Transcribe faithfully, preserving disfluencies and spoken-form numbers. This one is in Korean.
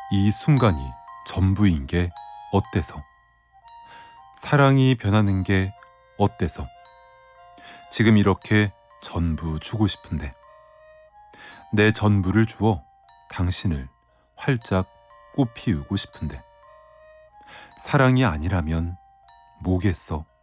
이 순간이 전부인 게 어때서? 사랑이 변하는 게 어때서? 지금 이렇게 전부 주고 싶은데 내 전부를 주어 당신을 활짝 꽃피우고 싶은데 사랑이 아니라면 뭐겠어?